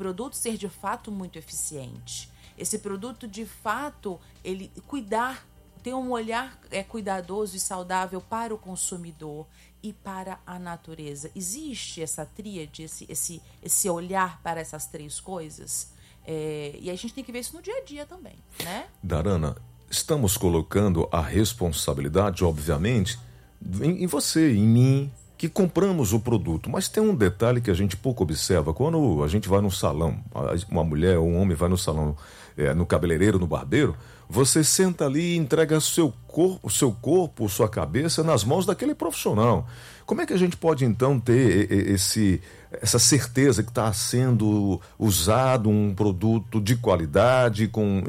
produto ser de fato muito eficiente. Esse produto, de fato, ele ter um olhar cuidadoso e saudável para o consumidor e para a natureza. Existe essa tríade, esse olhar para essas três coisas? E a gente tem que ver isso no dia a dia também, né? Darana, estamos colocando a responsabilidade, obviamente, em você, em mim, que compramos o produto. Mas tem um detalhe que a gente pouco observa. Quando a gente vai no salão, uma mulher ou um homem vai no salão, no cabeleireiro, no barbeiro, você senta ali e entrega seu corpo, sua cabeça nas mãos daquele profissional. Como é que a gente pode, então, ter essa certeza que está sendo usado um produto de qualidade,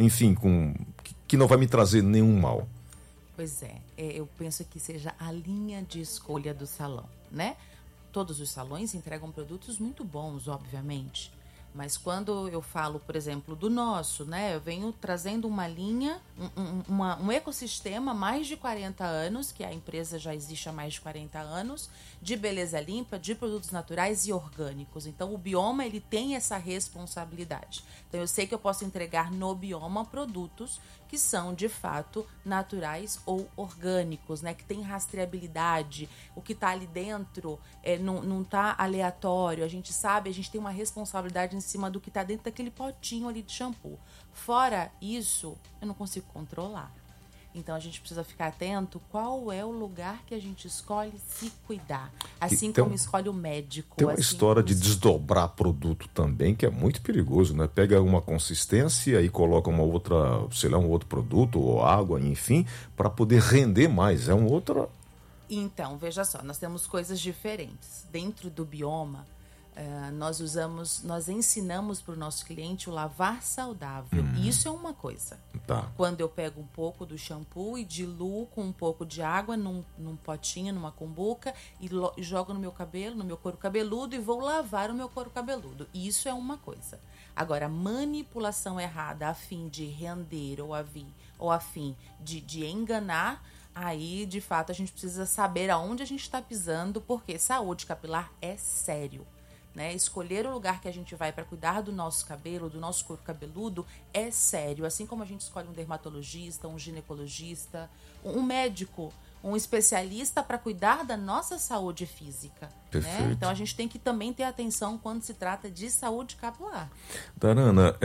que não vai me trazer nenhum mal? Pois eu penso que seja a linha de escolha do salão, né? Todos os salões entregam produtos muito bons, obviamente. Mas quando eu falo, por exemplo, do nosso, né? Eu venho trazendo uma linha, um ecossistema há mais de 40 anos, que a empresa já existe há mais de 40 anos, de beleza limpa, de produtos naturais e orgânicos. Então, o Bioma, ele tem essa responsabilidade. Então, eu sei que eu posso entregar no Bioma produtos que são, de fato, naturais ou orgânicos, né? Que tem rastreabilidade, o que está ali dentro não está aleatório, a gente sabe, a gente tem uma responsabilidade em cima do que está dentro daquele potinho ali de shampoo. Fora isso, eu não consigo controlar. Então a gente precisa ficar atento qual é o lugar que a gente escolhe se cuidar. Assim como escolhe o médico. Tem uma história de desdobrar produto também que é muito perigoso, né? Pega uma consistência e coloca uma outra, sei lá, um outro produto ou água, enfim, para poder render mais. É um outro. Então, veja só, nós temos coisas diferentes. Dentro do Bioma, nós ensinamos para o nosso cliente o lavar saudável. Isso é uma coisa. Tá. Quando eu pego um pouco do shampoo e diluo com um pouco de água num potinho, numa cumbuca, e jogo no meu cabelo, no meu couro cabeludo, e vou lavar o meu couro cabeludo. Isso é uma coisa. Agora, manipulação errada a fim de render ou a fim de enganar, aí, de fato, a gente precisa saber aonde a gente está pisando, porque saúde capilar é sério. Né? Escolher o lugar que a gente vai para cuidar do nosso cabelo, do nosso couro cabeludo, é sério. Assim como a gente escolhe um dermatologista, um ginecologista, um médico, um especialista para cuidar da nossa saúde física. Né? Então a gente tem que também ter atenção quando se trata de saúde capilar. Darana,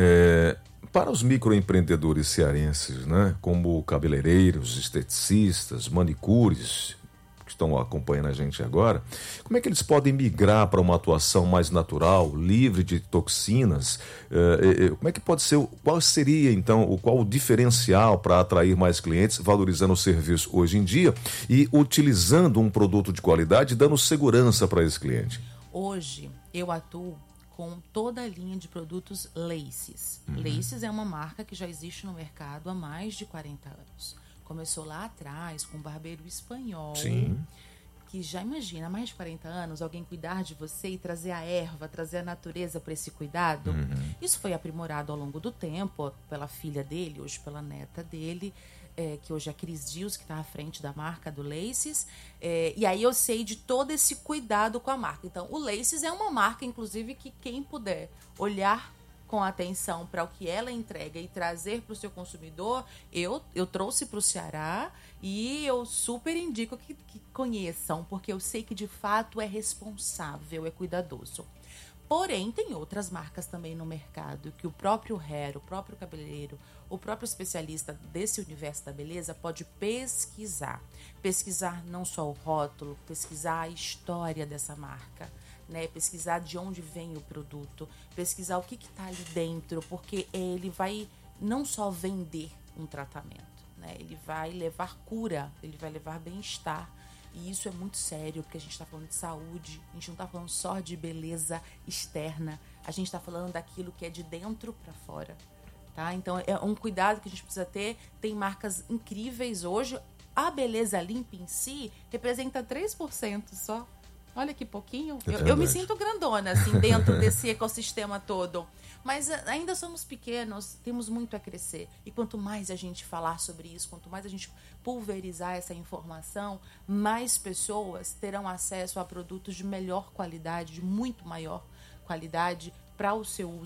para os microempreendedores cearenses, né, como cabeleireiros, esteticistas, manicures, que estão acompanhando a gente agora, como é que eles podem migrar para uma atuação mais natural, livre de toxinas? Como é que pode ser, qual seria então, qual o diferencial para atrair mais clientes, valorizando o serviço hoje em dia e utilizando um produto de qualidade, dando segurança para esse cliente? Hoje eu atuo com toda a linha de produtos Laces. Laces é uma marca que já existe no mercado há mais de 40 anos. Começou lá atrás com um barbeiro espanhol. Sim. Que já imagina, há mais de 40 anos, alguém cuidar de você e trazer a erva, trazer a natureza para esse cuidado. Isso foi aprimorado ao longo do tempo pela filha dele, hoje pela neta dele, que hoje é a Cris Dias, que está à frente da marca do Laces. E aí eu sei de todo esse cuidado com a marca. Então, o Laces é uma marca, inclusive, que quem puder olhar com atenção para o que ela entrega e trazer para o seu consumidor, eu trouxe para o Ceará e eu super indico que conheçam, porque eu sei que de fato é responsável, é cuidadoso. Porém, tem outras marcas também no mercado que o próprio hair, o próprio cabeleireiro, o próprio especialista desse universo da beleza pode pesquisar. Pesquisar não só o rótulo, pesquisar a história dessa marca. Né, pesquisar de onde vem o produto, pesquisar o que está ali dentro, porque ele vai não só vender um tratamento, né, ele vai levar cura, ele vai levar bem-estar. E isso é muito sério, porque a gente está falando de saúde, a gente não está falando só de beleza externa, a gente está falando daquilo que é de dentro para fora. Tá? Então é um cuidado que a gente precisa ter. Tem marcas incríveis hoje. A beleza limpa em si representa 3% só. Olha que pouquinho. Eu me sinto grandona, assim, dentro desse ecossistema todo. Mas ainda somos pequenos, temos muito a crescer. E quanto mais a gente falar sobre isso, quanto mais a gente pulverizar essa informação, mais pessoas terão acesso a produtos de melhor qualidade, de muito maior qualidade, para o seu uso